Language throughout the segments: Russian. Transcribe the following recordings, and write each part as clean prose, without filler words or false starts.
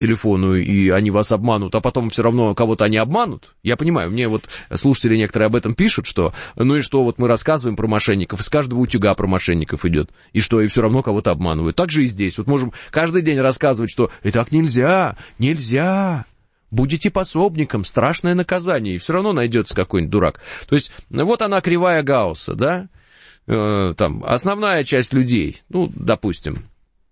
телефону, и они вас обманут, а потом все равно кого-то они обманут. Я понимаю, мне вот слушатели некоторые об этом пишут, что ну и что, вот мы рассказываем про мошенников, из каждого утюга про мошенников идет, и что, и все равно кого-то обманывают. Так же и здесь. Вот можем каждый день рассказывать, что и так нельзя, нельзя. Будете пособником, страшное наказание, и все равно найдется какой-нибудь дурак. То есть, вот она кривая Гаусса, да, там, основная часть людей, ну, допустим,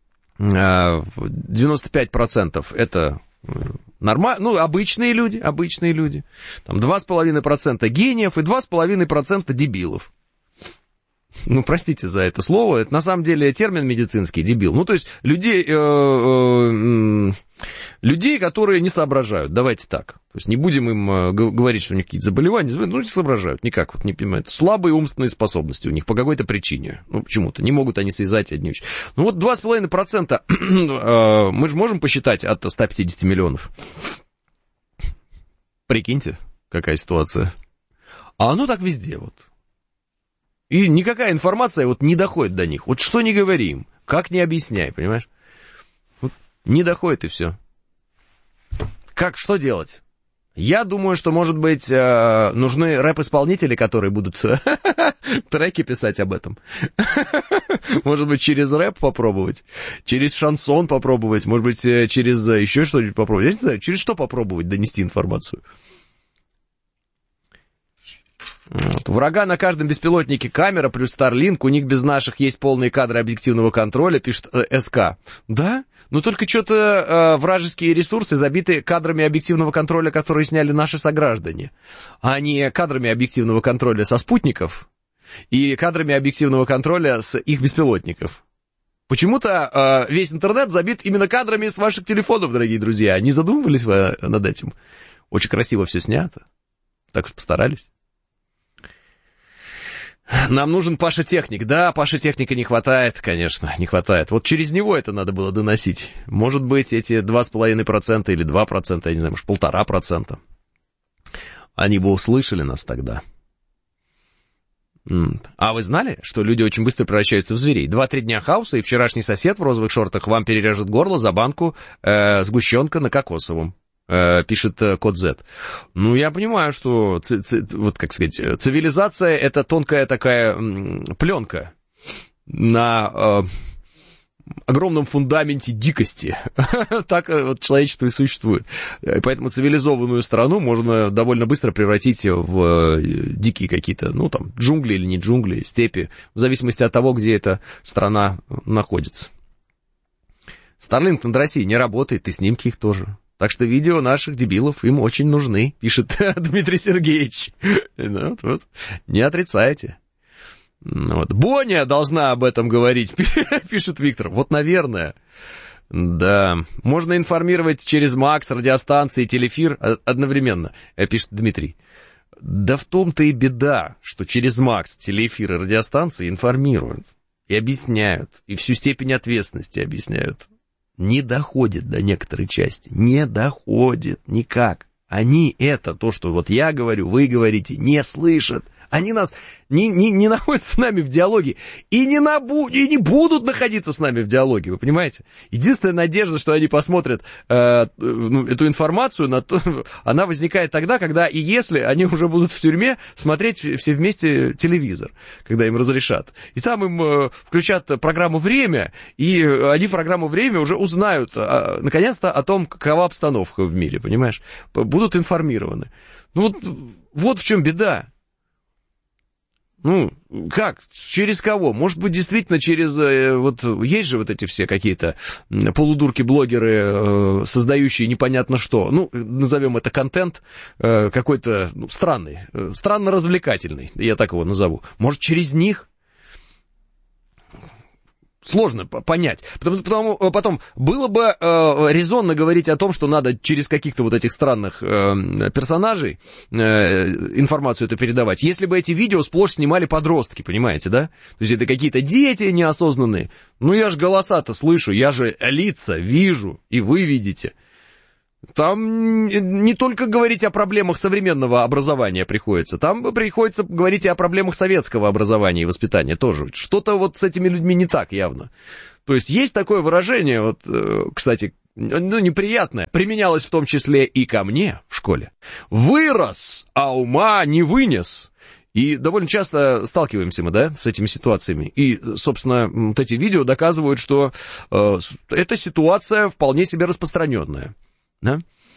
95% это нормально, ну, обычные люди, там 2,5% гениев и 2,5% дебилов. Ну, простите за это слово, это на самом деле термин медицинский, дебил. Ну, то есть людей, которые не соображают, давайте так. То есть не будем им говорить, что у них какие-то заболевания, ну, не соображают никак, вот не понимают. Слабые умственные способности у них по какой-то причине, ну, почему-то, не могут они связать одни вещи. Ну, вот 2,5% мы же можем посчитать от 150 миллионов. Прикиньте, какая ситуация. А оно так везде, вот. И никакая информация вот не доходит до них. Вот что ни говори им, как ни объясняй, понимаешь? Вот не доходит и все. Как, что делать? Я думаю, что, может быть, нужны рэп-исполнители, которые будут треки писать об этом. Может быть, через рэп попробовать, через шансон попробовать, может быть, через еще что-нибудь попробовать. Я не знаю, через что попробовать донести информацию. Вот. Врага на каждом беспилотнике камера плюс Starlink, у них без наших есть полные кадры объективного контроля, пишет СК. Да? Но только что-то вражеские ресурсы забиты кадрами объективного контроля, которые сняли наши сограждане, а не кадрами объективного контроля со спутников и кадрами объективного контроля с их беспилотников. Почему-то весь интернет забит именно кадрами с ваших телефонов, дорогие друзья. Не задумывались вы над этим? Очень красиво все снято. Так что постарались. Нам нужен Паша-техник. Да, Паша-техника не хватает, конечно, не хватает. Вот через него это надо было доносить. Может быть, эти 2,5% или 2%, я не знаю, может, 1,5%. Они бы услышали нас тогда. А вы знали, что люди очень быстро превращаются в зверей? 2-3 дня хаоса, и вчерашний сосед в розовых шортах вам перережет горло за банку сгущенка на кокосовом. Пишет код Z. Ну, я понимаю, что, вот как сказать, цивилизация — это тонкая такая пленка на огромном фундаменте дикости. Так вот человечество и существует. Поэтому цивилизованную страну можно довольно быстро превратить в дикие какие-то, ну, там, джунгли или не джунгли, степи, в зависимости от того, где эта страна находится. Старлинг над Россией не работает, и снимки их тоже. Так что видео наших дебилов им очень нужны, пишет Дмитрий Сергеевич. Вот. Не отрицайте. Вот. Боня должна об этом говорить, пишет Виктор. Вот, наверное. Да. Можно информировать через МАКС, радиостанции, телеэфир одновременно, пишет Дмитрий. Да в том-то и беда, что через МАКС, телеэфир и радиостанции информируют и объясняют, и всю степень ответственности объясняют. Не доходит до некоторой части, не доходит никак. Они это, то, что вот я говорю, вы говорите, не слышат. Они нас не находятся с нами в диалоге и не будут находиться с нами в диалоге, вы понимаете? Единственная надежда, что они посмотрят эту информацию, она возникает тогда, когда и если они уже будут в тюрьме смотреть все вместе телевизор, когда им разрешат. И там им включат программу «Время», и они в программу «Время» уже узнают, наконец-то, о том, какова обстановка в мире, понимаешь? Будут информированы. Ну вот в чем беда. Ну, как? Через кого? Может быть, действительно, через... Вот есть же вот эти все какие-то полудурки-блогеры, создающие непонятно что. Ну, назовем это контент какой-то странный, странно-развлекательный, я так его назову. Может, через них? Сложно понять. Потом было бы резонно говорить о том, что надо через каких-то вот этих странных персонажей информацию эту передавать. Если бы эти видео сплошь снимали подростки, понимаете, да? То есть это какие-то дети неосознанные. Ну я же голоса-то слышу, я же лица вижу, и вы видите. Там не только говорить о проблемах современного образования приходится, там приходится говорить и о проблемах советского образования и воспитания тоже. Что-то вот с этими людьми не так явно. То есть есть такое выражение, вот, кстати, неприятное, применялось в том числе и ко мне в школе. Вырос, а ума не вынес. И довольно часто сталкиваемся мы, да, с этими ситуациями. И, собственно, вот эти видео доказывают, что эта ситуация вполне себе распространенная. Да?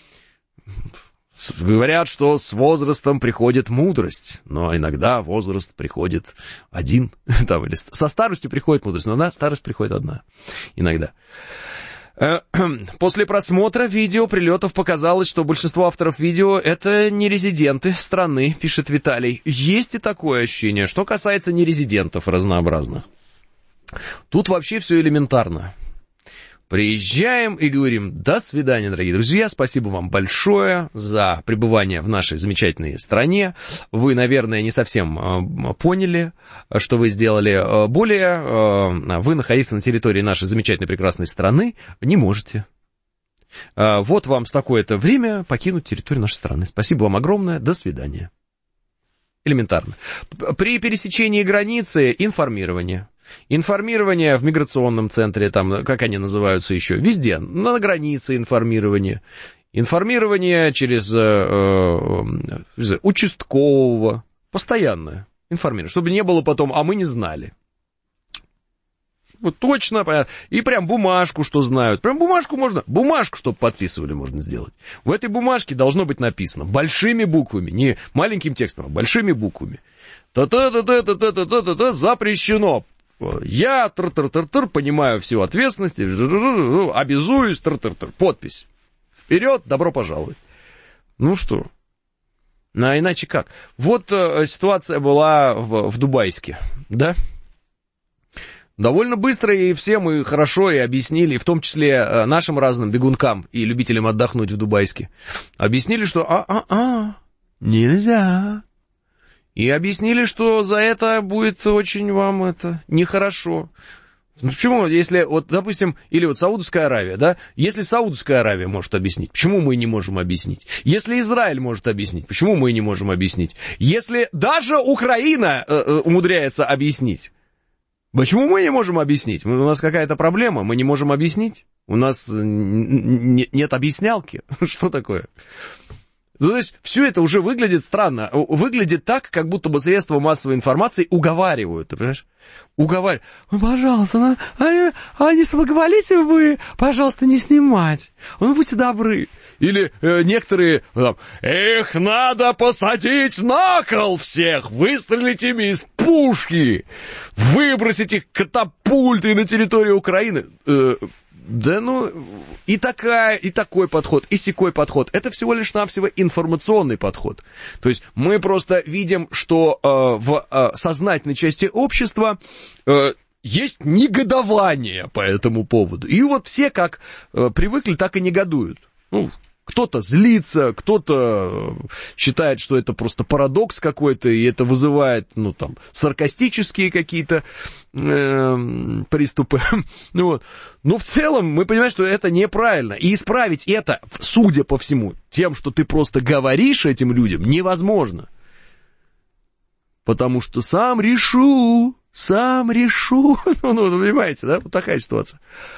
Говорят, что с возрастом приходит мудрость, но иногда возраст приходит один, там, или со старостью приходит мудрость, но старость приходит одна иногда. После просмотра видео прилетов показалось, что большинство авторов видео это не резиденты страны, пишет Виталий. Есть и такое ощущение. Что касается нерезидентов разнообразных, тут вообще все элементарно. Приезжаем и говорим: до свидания, дорогие друзья, спасибо вам большое за пребывание в нашей замечательной стране. Вы, наверное, не совсем поняли, что вы сделали. Более вы находиться на территории нашей замечательной прекрасной страны не можете. Вот вам с такое-то время покинуть территорию нашей страны. Спасибо вам огромное, до свидания. Элементарно. При пересечении границы информирование. Информирование в миграционном центре, там, как они называются еще, везде, на границе информирование. Информирование через участкового, постоянное информирование, чтобы не было потом, а мы не знали. Вот точно, и прям бумажку, что знают. Прям бумажку можно, бумажку, чтобы подписывали, можно сделать. В этой бумажке должно быть написано большими буквами, не маленьким текстом, а большими буквами. Запрещено. Я понимаю всю ответственность, обязуюсь, подпись. Вперед, добро пожаловать. Ну что? А иначе как? Вот ситуация была в Дубайске, да? Довольно быстро и всем и хорошо и объяснили, в том числе нашим разным бегункам и любителям отдохнуть в Дубайске, объяснили, что нельзя. И объяснили, что за это будет очень вам это нехорошо. Ну, почему, если, вот, допустим, или вот Саудовская Аравия, да, если Саудовская Аравия может объяснить, почему мы не можем объяснить? Если Израиль может объяснить, почему мы не можем объяснить? Если даже Украина умудряется объяснить, почему мы не можем объяснить? У нас какая-то проблема, мы не можем объяснить? У нас нет объяснялки? Что такое? То есть все это уже выглядит странно, выглядит так, как будто бы средства массовой информации уговаривают, ты понимаешь? Уговаривают. Пожалуйста, не соблаговолите вы, пожалуйста, не снимать. Будьте добры. Или некоторые, их надо посадить на кол всех, выстрелить ими из пушки, выбросить их катапультой на территорию Украины. Да и такой подход, и сякой подход. Это всего лишь навсего информационный подход. То есть мы просто видим, что в сознательной части общества есть негодование по этому поводу. И вот все как привыкли, так и негодуют. Кто-то злится, кто-то считает, что это просто парадокс какой-то, и это вызывает, саркастические какие-то приступы. Но в целом мы понимаем, что это неправильно. И исправить это, судя по всему, тем, что ты просто говоришь этим людям, невозможно. Потому что сам решу. Понимаете, да? Вот такая ситуация.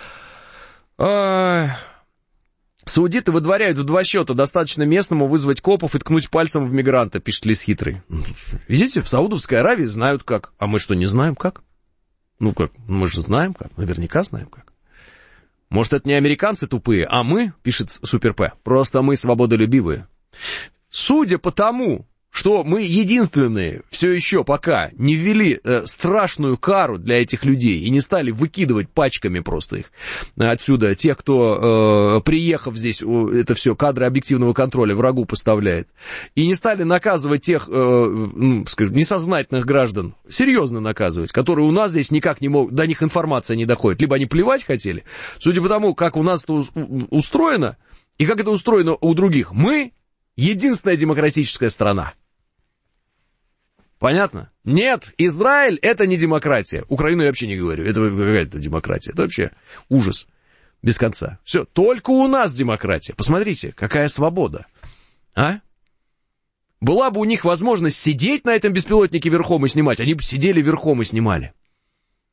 Саудиты выдворяют в 2 счета. Достаточно местному вызвать копов и ткнуть пальцем в мигранта, пишет Лис Хитрый. Видите, в Саудовской Аравии знают как. А мы что, не знаем как? Как? Мы же знаем как. Наверняка знаем как. Может, это не американцы тупые, а мы, пишет Супер П, просто мы свободолюбивые. Судя по тому, что мы единственные все еще пока не ввели страшную кару для этих людей и не стали выкидывать пачками просто их отсюда, тех, кто, приехав здесь, это все кадры объективного контроля врагу поставляет, и не стали наказывать тех, скажем, несознательных граждан, серьезно наказывать, которые у нас здесь никак не могут, до них информация не доходит, либо они плевать хотели, судя по тому, как у нас это устроено, и как это устроено у других, мы единственная демократическая страна. Понятно? Нет, Израиль это не демократия. Украину я вообще не говорю. Это какая-то демократия. Это вообще ужас. Без конца. Все, только у нас демократия. Посмотрите, какая свобода. А? Была бы у них возможность сидеть на этом беспилотнике верхом и снимать, они бы сидели верхом и снимали.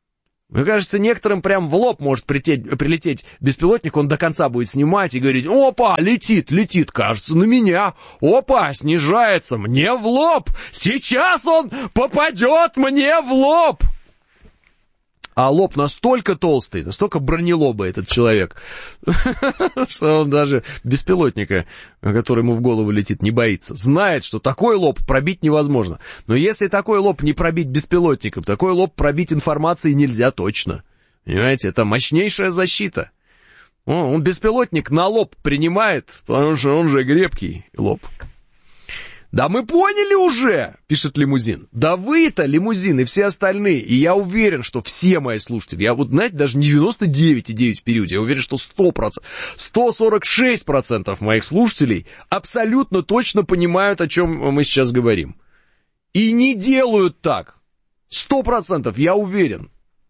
Мне кажется, некоторым прям в лоб может прилететь беспилотник, он до конца будет снимать и говорить: опа, летит, кажется, на меня, опа, снижается, мне в лоб, сейчас он попадет мне в лоб. А лоб настолько толстый, настолько бронелобый этот человек, что он даже беспилотника, который ему в голову летит, не боится. Знает, что такой лоб пробить невозможно. Но если такой лоб не пробить беспилотником, такой лоб пробить информацией нельзя точно. Понимаете, это мощнейшая защита. Он беспилотник на лоб принимает, потому что он же крепкий лоб. Да мы поняли уже, пишет Лимузин. Да вы-то, Лимузин, и все остальные. И я уверен, что все мои слушатели, я вот, знаете, даже не 99,9 в периоде, я уверен, что 100%, 146% моих слушателей абсолютно точно понимают, о чем мы сейчас говорим. И не делают так. 100%, я уверен.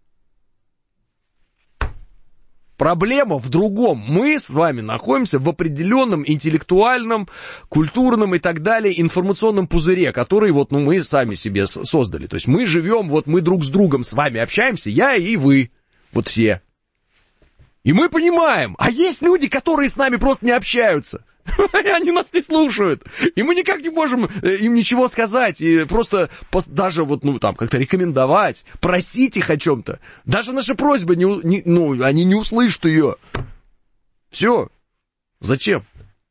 Проблема в другом. Мы с вами находимся в определенном интеллектуальном, культурном и так далее информационном пузыре, который вот, мы сами себе создали. То есть мы живем, вот мы друг с другом с вами общаемся, я и вы, вот все. И мы понимаем, а есть люди, которые с нами просто не общаются. Они нас не слушают. И мы никак не можем им ничего сказать. И просто даже вот, как-то рекомендовать, просить их о чем-то. Даже наши просьбы, они не услышат ее. Все. Зачем?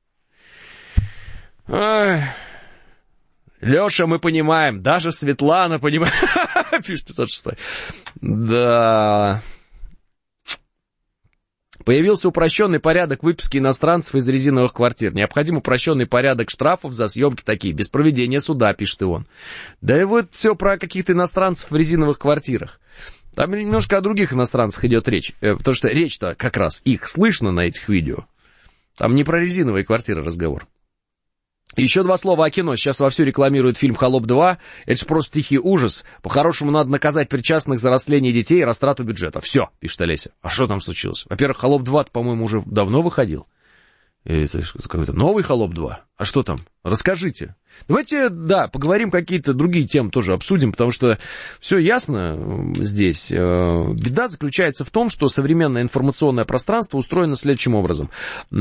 Леша, мы понимаем. Даже Светлана понимает. Пишет 506. Да... Появился упрощенный порядок выписки иностранцев из резиновых квартир. Необходим упрощенный порядок штрафов за съемки такие, без проведения суда, пишет и он. Да и вот все про каких-то иностранцев в резиновых квартирах. Там немножко о других иностранцах идет речь, потому что речь-то как раз их слышно на этих видео. Там не про резиновые квартиры разговор. Еще два слова о кино. Сейчас вовсю рекламируют фильм «Холоп 2». Это же просто тихий ужас. По-хорошему, надо наказать причастных за растление детей и растрату бюджета. Все, пишет Олеся. А что там случилось? Во-первых, «Холоп 2», по-моему, уже давно выходил. Это какой-то новый «Холоп 2». А что там? Расскажите. Давайте, поговорим, какие-то другие темы тоже обсудим, потому что все ясно здесь. Беда заключается в том, что современное информационное пространство устроено следующим образом.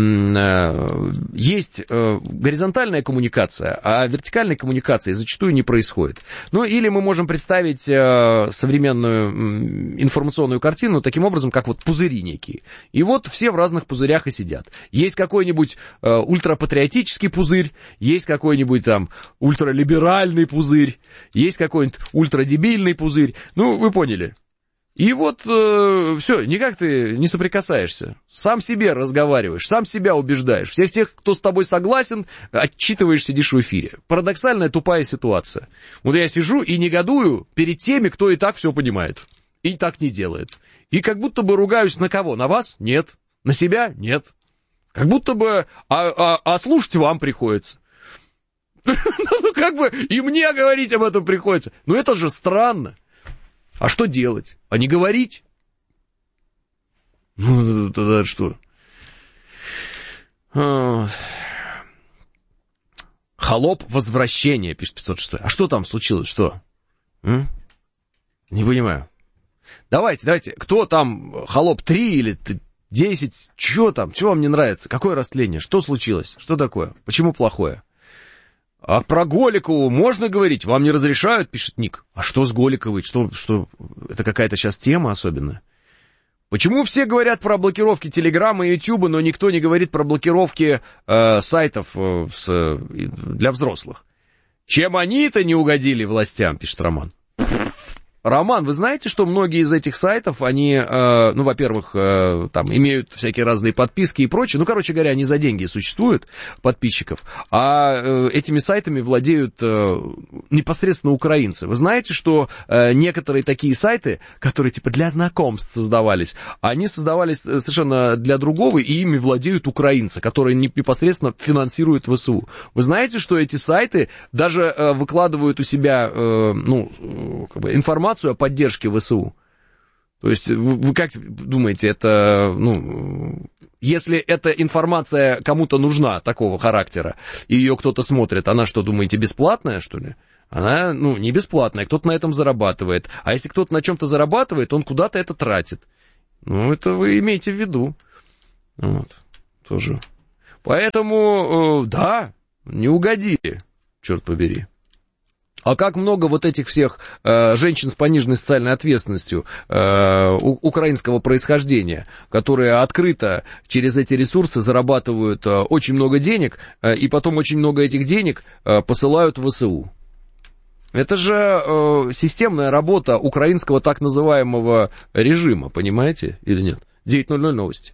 Есть горизонтальная коммуникация, а вертикальной коммуникации зачастую не происходит. Или мы можем представить современную информационную картину таким образом, как вот пузыри некие. И вот все в разных пузырях и сидят. Есть какой-нибудь ультрапатриотический пузырь, есть какой-нибудь там ультралиберальный пузырь, есть какой-нибудь ультрадебильный пузырь. Вы поняли. И вот все, никак ты не соприкасаешься. Сам себе разговариваешь, сам себя убеждаешь. Всех тех, кто с тобой согласен, отчитываешь, сидишь в эфире. Парадоксальная, тупая ситуация. Вот я сижу и негодую перед теми, кто и так все понимает. И так не делает. И как будто бы ругаюсь на кого? На вас? Нет. На себя? Нет. Как будто бы... А слушать вам приходится. И мне говорить об этом приходится. Это же странно. А что делать? А не говорить? Тогда что? «Холоп. Возвращение», пишет 506. А что там случилось? Что? Не понимаю. Давайте. Кто там? «Холоп 3» или 10? Что там? Что вам не нравится? Какое растление? Что случилось? Что такое? Почему плохое? А про Голикову можно говорить? Вам не разрешают, пишет Ник. А что с Голиковой? Что? Это какая-то сейчас тема особенная? Почему все говорят про блокировки Телеграма и Ютуба, но никто не говорит про блокировки сайтов для взрослых? Чем они-то не угодили властям, пишет Роман. Роман, вы знаете, что многие из этих сайтов, они, во-первых, там имеют всякие разные подписки и прочее. Короче говоря, они за деньги существуют, подписчиков, а этими сайтами владеют непосредственно украинцы. Вы знаете, что некоторые такие сайты, которые типа для знакомств создавались, они создавались совершенно для другого, и ими владеют украинцы, которые непосредственно финансируют ВСУ. Вы знаете, что эти сайты даже выкладывают у себя, информацию о поддержке ВСУ. То есть, вы как думаете, это, если эта информация кому-то нужна такого характера, и ее кто-то смотрит, она что, думаете, бесплатная, что ли? Она, не бесплатная, кто-то на этом зарабатывает. А если кто-то на чем-то зарабатывает, он куда-то это тратит. Это вы имейте в виду. Тоже. Поэтому, да, не угодили, черт побери. А как много вот этих всех женщин с пониженной социальной ответственностью украинского происхождения, которые открыто через эти ресурсы зарабатывают очень много денег, и потом очень много этих денег посылают в ВСУ. Это же системная работа украинского так называемого режима, понимаете, или нет? 9:00 новости.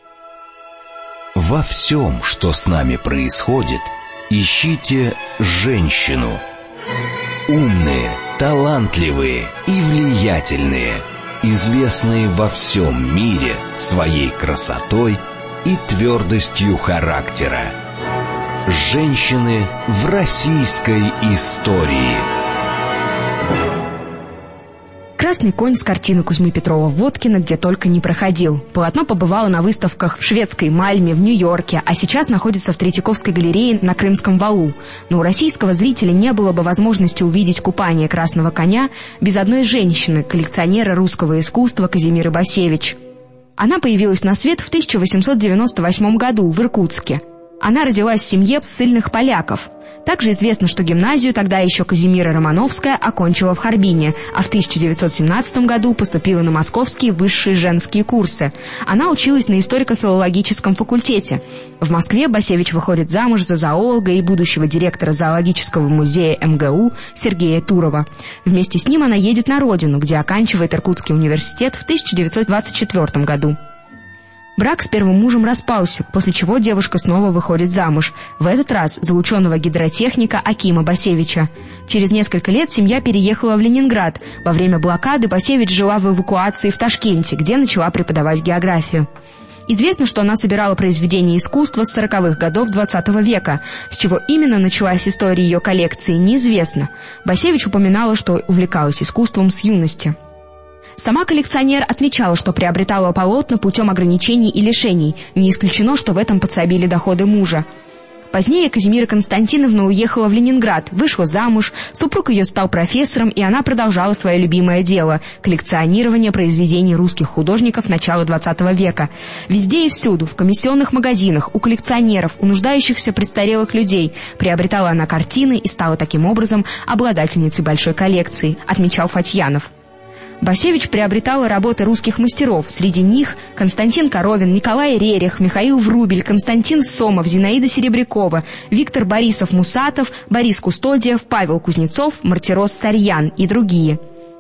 Во всем, что с нами происходит, ищите женщину. Умные, талантливые и влиятельные, известные во всем мире своей красотой и твердостью характера. Женщины в российской истории. «Красный конь» с картины Кузьмы Петрова-Водкина где только не проходил. Полотно побывало на выставках в шведской Мальме, в Нью-Йорке, а сейчас находится в Третьяковской галерее на Крымском валу. Но у российского зрителя не было бы возможности увидеть купание красного коня без одной женщины, коллекционера русского искусства Казимиры Басевич. Она появилась на свет в 1898 году в Иркутске. Она родилась в семье ссыльных поляков. Также известно, что гимназию, тогда еще Казимира Романовская, окончила в Харбине, а в 1917 году поступила на московские высшие женские курсы. Она училась на историко-филологическом факультете. В Москве Басевич выходит замуж за зоолога и будущего директора зоологического музея МГУ Сергея Турова. Вместе с ним она едет на родину, где оканчивает Иркутский университет в 1924 году. Брак с первым мужем распался, после чего девушка снова выходит замуж, в этот раз за ученого-гидротехника Акима Басевича. Через несколько лет семья переехала в Ленинград. Во время блокады Басевич жила в эвакуации в Ташкенте, где начала преподавать географию. Известно, что она собирала произведения искусства с 40-х годов XX века. С чего именно началась история ее коллекции, неизвестно. Басевич упоминала, что увлекалась искусством с юности. Сама коллекционер отмечала, что приобретала полотна путем ограничений и лишений. Не исключено, что в этом подсобили доходы мужа. Позднее Казимира Константиновна уехала в Ленинград, вышла замуж, супруг ее стал профессором, и она продолжала свое любимое дело – коллекционирование произведений русских художников начала XX века. Везде и всюду, в комиссионных магазинах, у коллекционеров, у нуждающихся престарелых людей приобретала она картины и стала таким образом обладательницей большой коллекции, отмечал Фатьянов. Басевич приобретала работы русских мастеров, среди них Константин Коровин, Николай Рерих, Михаил Врубель, Константин Сомов, Зинаида Серебрякова, Виктор Борисов-Мусатов, Борис Кустодиев, Павел Кузнецов, Мартирос Сарьян и другие.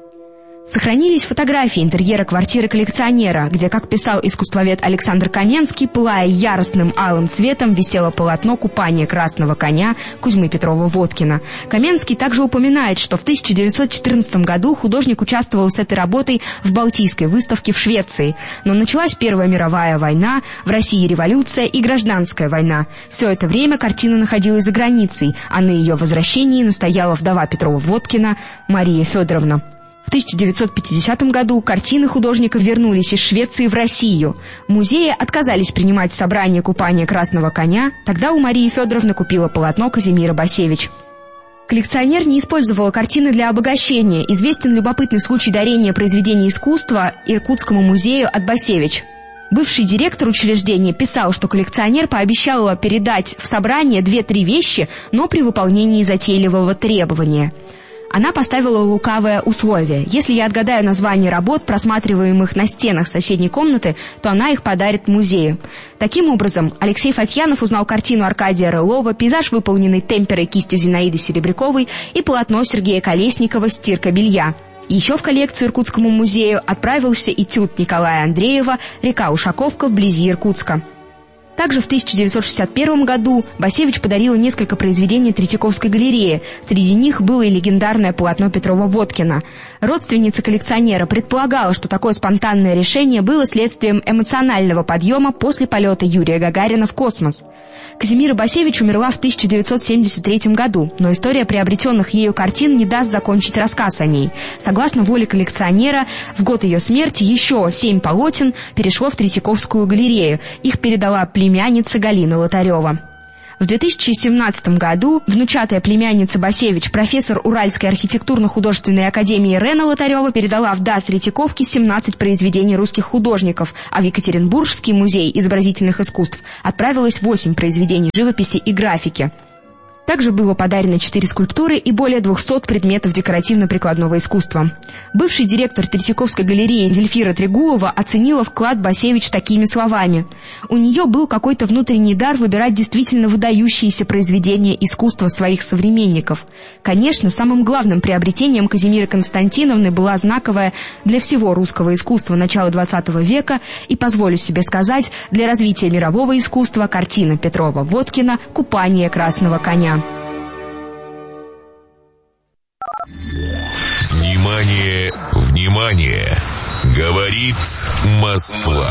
Сохранились фотографии интерьера квартиры коллекционера, где, как писал искусствовед Александр Каменский, пылая яростным алым цветом, висело полотно «Купание красного коня» Кузьмы Петрова-Водкина. Каменский также упоминает, что в 1914 году художник участвовал с этой работой в Балтийской выставке в Швеции. Но началась Первая мировая война, в России революция и гражданская война. Все это время картина находилась за границей, а на ее возвращении настояла вдова Петрова-Водкина Мария Федоровна. В 1950 году картины художника вернулись из Швеции в Россию. Музеи отказались принимать в собрание «Купание красного коня». Тогда у Марии Федоровны купила полотно Казимира Басевич. Коллекционер не использовала картины для обогащения. Известен любопытный случай дарения произведений искусства Иркутскому музею от Басевич. Бывший директор учреждения писал, что коллекционер пообещала передать в собрание 2-3 вещи, но при выполнении затейливого требования. Она поставила лукавое условие. Если я отгадаю название работ, просматриваемых на стенах соседней комнаты, то она их подарит музею. Таким образом, Алексей Фатьянов узнал картину Аркадия Рылова, пейзаж, выполненный темперой кисти Зинаиды Серебряковой, и полотно Сергея Колесникова «Стирка белья». Еще в коллекцию Иркутскому музею отправился этюд Николая Андреева «Река Ушаковка вблизи Иркутска». Также в 1961 году Басевич подарила несколько произведений Третьяковской галереи. Среди них было и легендарное полотно Петрова-Водкина. Родственница коллекционера предполагала, что такое спонтанное решение было следствием эмоционального подъема после полета Юрия Гагарина в космос. Казимира Басевич умерла в 1973 году, но история приобретенных ею картин не даст закончить рассказ о ней. Согласно воле коллекционера, в год ее смерти еще 7 полотен перешло в Третьяковскую галерею. Их передала племянница Галина Лотарева. В 2017 году внучатая племянница Басевич, профессор Уральской архитектурно-художественной академии Рена Лотарева, передала в дар Третьяковке 17 произведений русских художников, а в Екатеринбургский музей изобразительных искусств отправилось 8 произведений живописи и графики. Также было подарено 4 скульптуры и более 200 предметов декоративно-прикладного искусства. Бывший директор Третьяковской галереи Зельфира Трегулова оценила вклад Басевич такими словами: «У нее был какой-то внутренний дар выбирать действительно выдающиеся произведения искусства своих современников. Конечно, самым главным приобретением Казимиры Константиновны была знаковая для всего русского искусства начала XX века и, позволю себе сказать, для развития мирового искусства картина Петрова-Водкина «Купание красного коня». Внимание, внимание! Говорит Москва.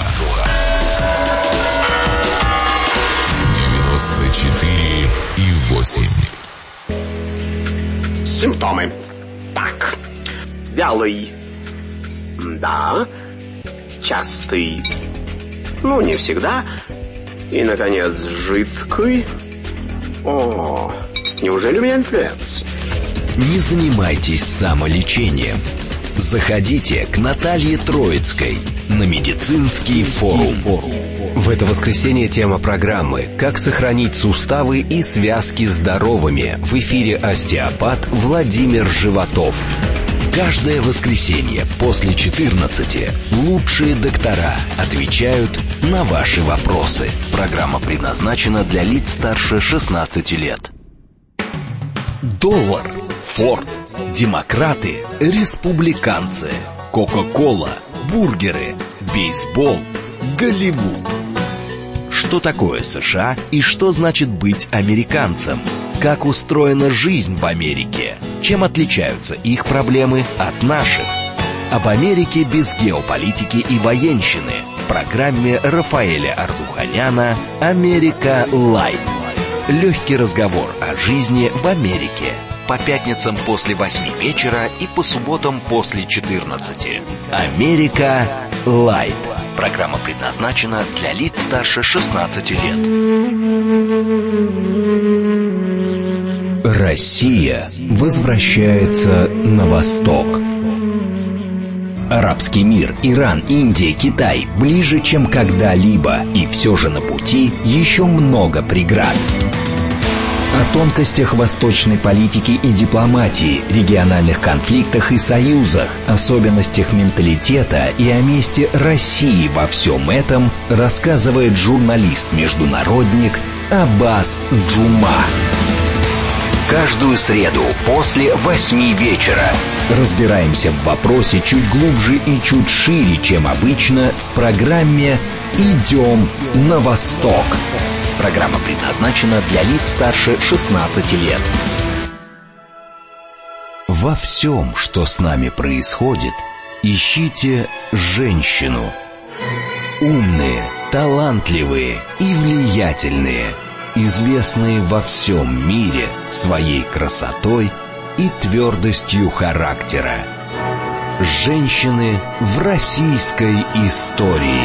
94,8. Симптомы. Так. Вялый. Да. Частый. Ну, не всегда. И, наконец, жидкий. О, неужели у меня инфлюенс? Не занимайтесь самолечением. Заходите к Наталье Троицкой на медицинский форум. В это воскресенье тема программы «Как сохранить суставы и связки здоровыми». В эфире остеопат Владимир Животов. Каждое воскресенье после 14 лучшие доктора отвечают на ваши вопросы. Программа предназначена для лиц старше 16 лет. Доллар, Форд, демократы, республиканцы, Кока-кола, бургеры, бейсбол, Голливуд. Что такое США и что значит быть американцем? Как устроена жизнь в Америке? Чем отличаются их проблемы от наших? Об Америке без геополитики и военщины в программе Рафаэля Ардуханяна «Америка Лайт». Легкий разговор о жизни в Америке. По пятницам после 8 вечера и по субботам после 14. «Америка Лайт». Программа предназначена для лиц старше 16 лет. Россия возвращается на восток. Арабский мир, Иран, Индия, Китай ближе, чем когда-либо, и все же на пути еще много преград. О тонкостях восточной политики и дипломатии, региональных конфликтах и союзах, особенностях менталитета и о месте России во всем этом рассказывает журналист-международник Аббас Джума. Каждую среду после 8 вечера разбираемся в вопросе чуть глубже и чуть шире, чем обычно, в программе «Идем на восток». Программа предназначена для лиц старше 16 лет. Во всем, что с нами происходит, ищите женщину. Умные, талантливые и влиятельные, известные во всем мире своей красотой и твердостью характера. Женщины в российской истории.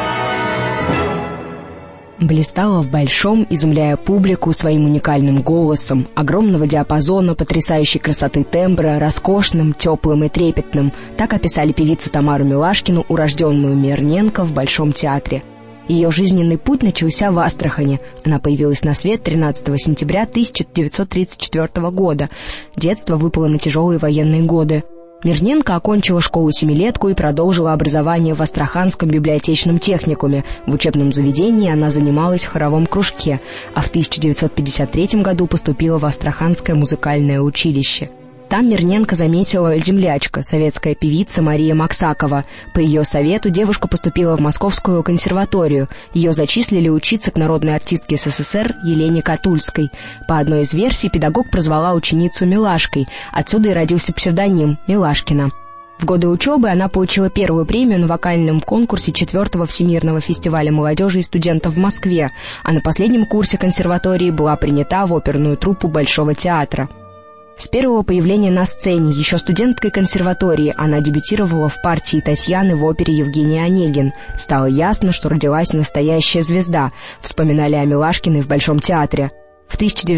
Блистала в большом, изумляя публику своим уникальным голосом, огромного диапазона, потрясающей красоты тембра, роскошным, теплым и трепетным. Так описали певицу Тамару Милашкину, урожденную Мирненко, в Большом театре. Ее жизненный путь начался в Астрахани. Она появилась на свет 13 сентября 1934 года. Детство выпало на тяжелые военные годы. Мирненко окончила школу-семилетку и продолжила образование в Астраханском библиотечном техникуме. В учебном заведении она занималась в хоровом кружке, а в 1953 году поступила в Астраханское музыкальное училище. Там Мирненко заметила землячка, советская певица Мария Максакова. По ее совету девушка поступила в Московскую консерваторию. Ее зачислили учиться к народной артистке СССР Елене Катульской. По одной из версий педагог прозвала ученицу Милашкой. Отсюда и родился псевдоним Милашкина. В годы учебы она получила первую премию на вокальном конкурсе 4-го Всемирного фестиваля молодежи и студентов в Москве, а на последнем курсе консерватории была принята в оперную труппу Большого театра. С первого появления на сцене, еще студенткой консерватории, она дебютировала в партии Татьяны в опере «Евгений Онегин». Стало ясно, что родилась настоящая звезда, вспоминали о Милашкиной в Большом театре. В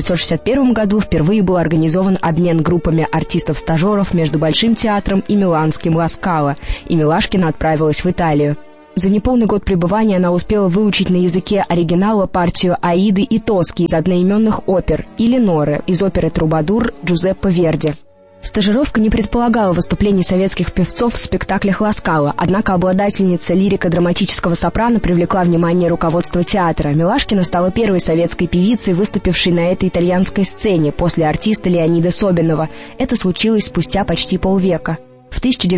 1961 году впервые был организован обмен группами артистов-стажеров между Большим театром и Миланским «Ла Скала», и Милашкина отправилась в Италию. За неполный год пребывания она успела выучить на языке оригинала партию «Аиды и Тоски» из одноименных опер и «Леноры» из оперы «Трубадур» Джузеппе Верди. Стажировка не предполагала выступлений советских певцов в спектаклях «Ла Скала», однако обладательница лирико-драматического сопрано привлекла внимание руководства театра. Милашкина стала первой советской певицей, выступившей на этой итальянской сцене после артиста Леонида Собинова. Это случилось спустя почти полвека. В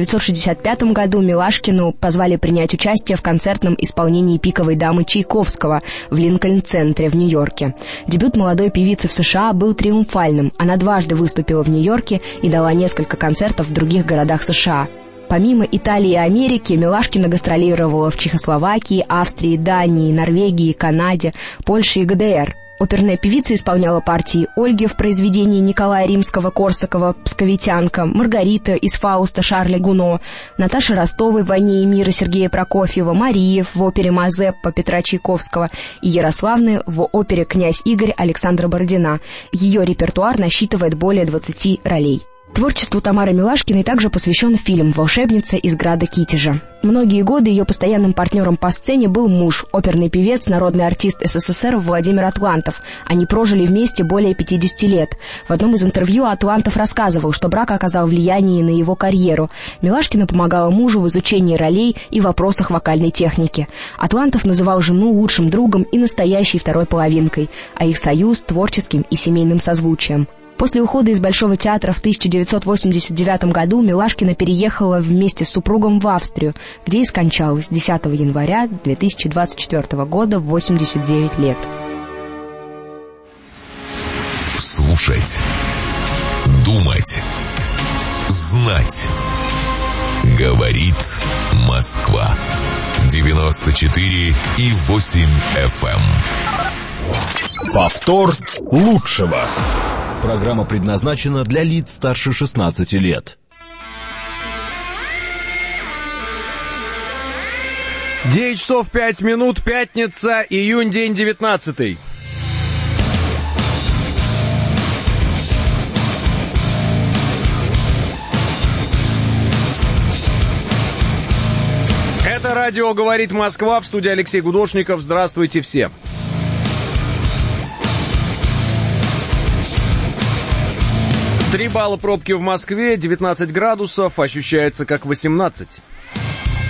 1965 году Милашкину позвали принять участие в концертном исполнении «Пиковой дамы» Чайковского в Линкольн-центре в Нью-Йорке. Дебют молодой певицы в США был триумфальным. Она дважды выступила в Нью-Йорке и дала несколько концертов в других городах США. Помимо Италии и Америки, Милашкина гастролировала в Чехословакии, Австрии, Дании, Норвегии, Канаде, Польше и ГДР. Оперная певица исполняла партии Ольги в произведении Николая Римского-Корсакова «Псковитянка», Маргарита из «Фауста» Шарля Гуно, Наташи Ростовой в «Войне и мире» Сергея Прокофьева, Марии в опере «Мазеппа» Петра Чайковского и Ярославны в опере «Князь Игорь» Александра Бородина. Ее репертуар насчитывает более 20 ролей. Творчеству Тамары Милашкиной также посвящен фильм «Волшебница из града Китежа». Многие годы ее постоянным партнером по сцене был муж, оперный певец, народный артист СССР Владимир Атлантов. Они прожили вместе более 50 лет. В одном из интервью Атлантов рассказывал, что брак оказал влияние на его карьеру. Милашкина помогала мужу в изучении ролей и вопросах вокальной техники. Атлантов называл жену лучшим другом и настоящей второй половинкой, а их союз — творческим и семейным созвучием. После ухода из Большого театра в 1989 году Милашкина переехала вместе с супругом в Австрию, где и скончалась 10 января 2024 года в 89 лет. Слушать, думать, знать. Говорит Москва. 94,8 FM. Повтор лучшего. Программа предназначена для лиц старше 16 лет. 9 часов 5 минут, пятница, июнь, день 19. Это радио «Говорит Москва», в студии Алексей Гудошников. Здравствуйте все. 3 балла пробки в Москве, 19 градусов, ощущается как 18.